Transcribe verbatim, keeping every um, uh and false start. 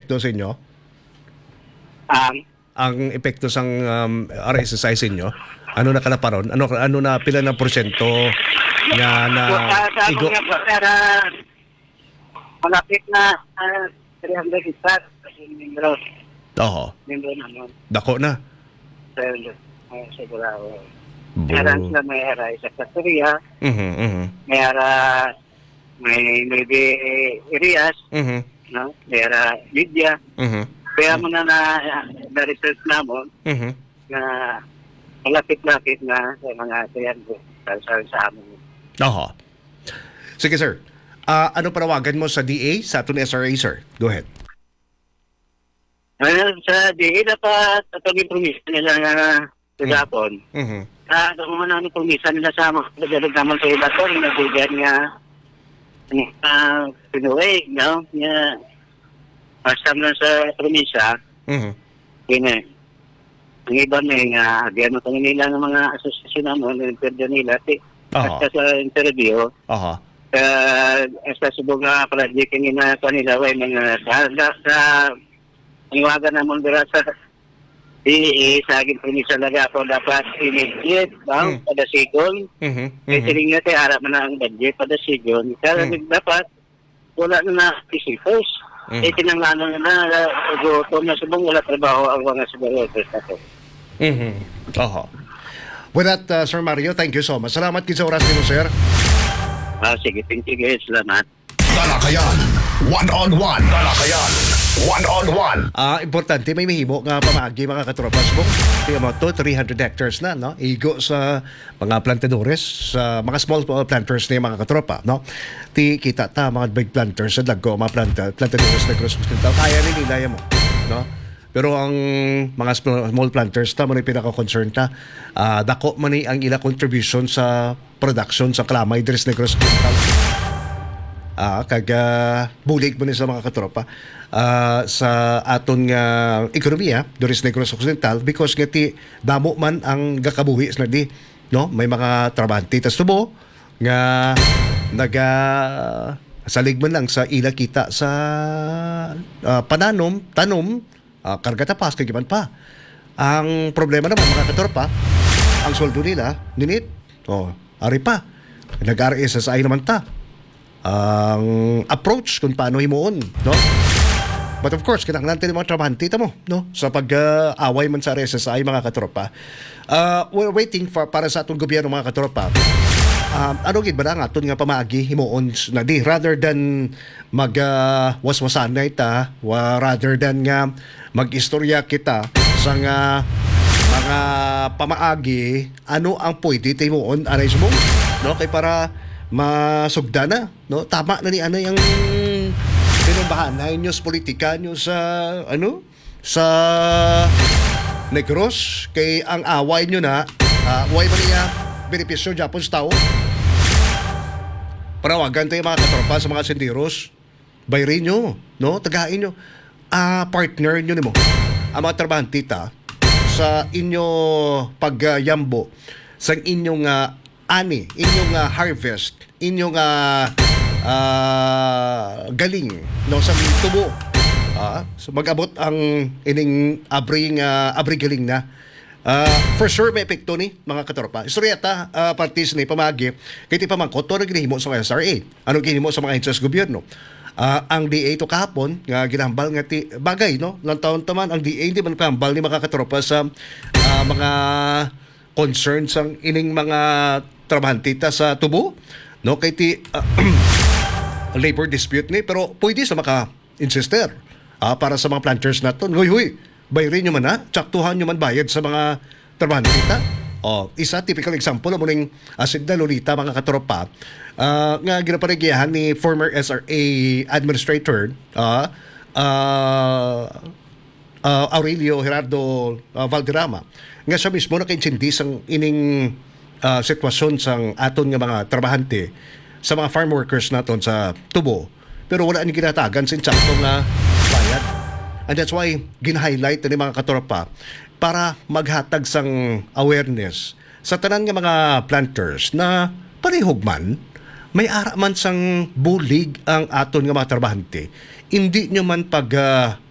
epekto sa inyo? Um, Ang epekto sang um, R S S I sa inyo? Ano na kalaparon? Ano ano na pila ng porsyento nga na igo? Igo. Para malapit na uh, three hundred stars. Membro. Oo. Membro naman. Dako na. Pero, uh, sigurado. Bo. Meron sila may ara sa Kateria, Mhm, mhm. may ara, may maybe Irias, Mhm. no? May ara Lydia. Mhm. Kaya mo na na na-research na mo Mhm. na malapit-lapit na sa mga sayan ko sa, sa amin. Oo. Sige, sir. Ah, ano panawagan mo sa D A, sa aton S R A, sir? Go ahead. Ngayon, sa D A dapat ito yung promisa nila na sa Japon. Mhm. Ah, ito mo na ang promisa nila sa mga nagalag naman sa iba ko, yung nabigyan nga uh, pinuwi, no? Nga, pasam lang sa promisa, Mhm. yun eh. Ang iba may nga, agyan mo nila ng mga asosasyon naman, ng interview nila, Oo. at sa interview, Oo. uh, sa subog nga project nga na kanila, way mga sa, sa, sa iwagan naman dira sa D A sa aking promisa laga ako dapat immediate bang Mm. pada sigon. Mhm. Kaya Mhm. siling nga tayo harap na ang budget pada sigon. Kaya Mm. dapat wala na na isipos. Mm. Eh tinanglanan na na gutom na subong wala trabaho ang mga supervisors nato. Mhm. Oo. With that, uh, Sir Mario, thank you so much. Salamat kinsa oras nimo, sir. Ah, sige, thank you guys. Salamat. Talakayan, one-on-one. Talakayan, one-on-one. Ah, importante may mahimo nga pamaagi mga katropas mo. Tingnan mo to, three hundred hectares na, no? Igo sa mga plantadores, sa mga small planters ni mga katropa, no? Ti kita ta mga big planters sa dagko mga planta, plantadores na cross hospital. Kaya ni nila mo, no? Pero ang mga small planters ta mo ni pinaka-concern ta, ah, dako man ni ang ila contribution sa production sa Kalamay Dres Negros Occidental. Ah, kag uh, bulig mo ni sa mga katropa ah, sa aton nga ekonomiya Dres Negros Occidental because nga ti damo man ang gakabuhi na di, no? May mga trabahante tas tubo nga naga salig man lang sa ila kita sa ah, pananom, tanom, uh, karga tapas kag iban pa. Ang problema naman mga katropa, ang sweldo nila ninit. Oh, ari pa. Nag-R S S I naman ta. Ang approach kung paano himuon, no? But of course, kinahanglan tayo mga trabahante mo, no? Sa pag-away man sa R S S I, mga katropa. Uh, we're waiting for para sa atong gobyerno, mga katropa. Um, ano gid ba na nga aton nga pamaagi himuon na di rather than mag uh, waswasanay ta, wa, rather than nga mag-istorya kita sa nga mga pamaagi, ano ang pwede himuon anay sumong, no? Kay para masugda na, no? Tama na ni ano yung pinumbahanay nyo sa politika nyo sa ano sa Negros kay ang away nyo na uh, way man niya benepisyo Japon sa tao. Parawagan tayo mga katropa sa mga senderos, bayrin nyo, no? Tagain nyo, ah, partner nyo nimo ang mga trabahante ta sa inyo pagyambo sa inyong uh, ani, inyong uh, harvest, inyong uh, uh, galing, no, sa tubo. Ah, so mag-abot ang ining abring uh, abri galing na. Uh, for sure may epekto ni mga katropa. Istoryata uh, parties ni pamagi kay ti pamangkot to ginahimo sa S R A. Ano ginahimo sa mga ahensya sa gobyerno? Uh, ang D A to kahapon nga ginahambal nga ti bagay, no? Lang taon taman ang D A hindi man kahambal ni mga katropa sa uh, mga concerns ang ining mga trabahante ta sa tubo, no? Kay ti uh, labor dispute ni pero pwede sa maka insister ah, para sa mga planters naton. Huy huy, bayrin nyo man na, tsaktuhan nyo man bayad sa mga trabahante ta. Oh, isa typical example mo ning asid na Lolita mga katropa uh, nga ginaparegiyahan ni former S R A administrator uh, uh, uh, Aurelio Gerardo uh, Valderrama nga siya mismo naka-intindi sang ining uh, sitwasyon sang aton nga mga trabahante sa mga farm workers naton sa tubo pero wala ni ginatagan sin sakto nga bayad. And that's why gin-highlight ni mga katropa para maghatag sang awareness sa tanan nga mga planters na parehog man may ara man sang bulig ang aton nga mga trabahante. Hindi nyo man pag uh,